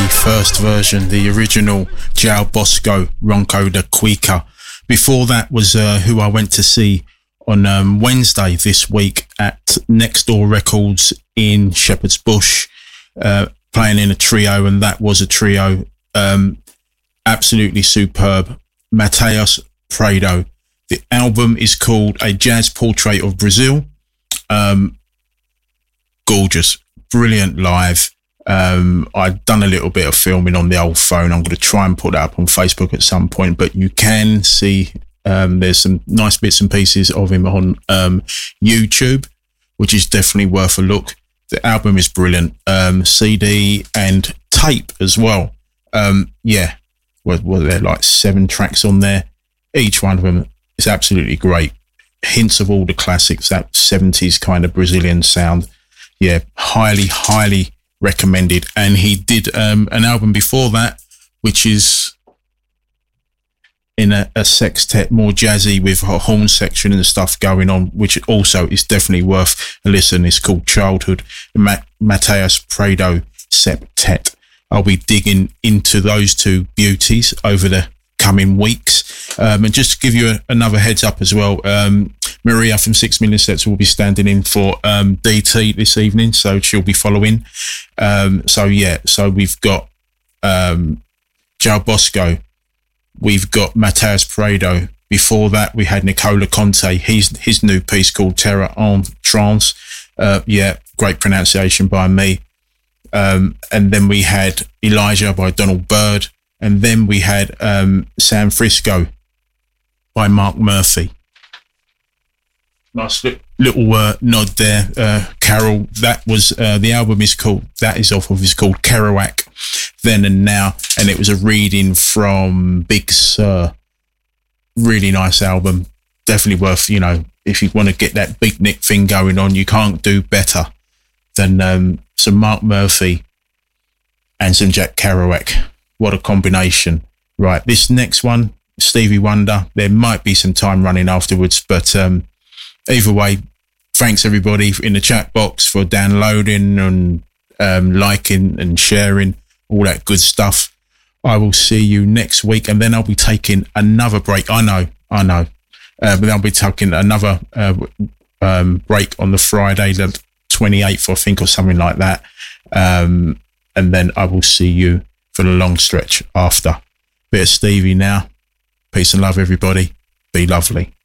first version, the original João Bosco, Ronco da Cuica. Before that was who I went to see on Wednesday this week at Next Door Records in Shepherd's Bush, playing in a trio, and that was a trio. Absolutely superb. Mateus Prado. The album is called A Jazz Portrait of Brazil. Gorgeous, brilliant live. I'd done a little bit of filming on the old phone. I'm going to try and put that up on Facebook at some point, but you can see there's some nice bits and pieces of him on YouTube, which is definitely worth a look. The album is brilliant. CD and tape as well. Were there like 7 tracks on there? Each one of them is absolutely great. Hints of all the classics, that 70s kind of Brazilian sound. Yeah, highly recommended. And he did an album before that, which is in a sextet, more jazzy with a horn section and stuff going on, which also is definitely worth a listen. It's called Childhood, Mateus Prado Septet. I'll be digging into those two beauties over the coming weeks. And just to give you another heads up as well, Maria from 6 Million Steps will be standing in for DT this evening, so she'll be following. So we've got João Bosco, we've got Mateus Prado. Before that, we had Nicola Conte, his new piece called Terra en Trance. Great pronunciation by me. And then we had Elijah by Donald Byrd, and then we had San Frisco by Mark Murphy. Nice little nod there, Carol. That was the album is called Kerouac, Then and Now, and it was a reading from Big Sur. Really nice album, definitely worth, if you want to get that Big Nick thing going on, you can't do better than some Mark Murphy and some Jack Kerouac. What a combination. Right, this next one, Stevie Wonder, there might be some time running afterwards, but either way, thanks everybody in the chat box for downloading and liking and sharing, all that good stuff. I will see you next week, and then I'll be taking another break. I know. But I'll be taking another break on the Friday, the 28th, I think, or something like that. And then I will see you for the long stretch after. Bit of Stevie now. Peace and love, everybody. Be lovely.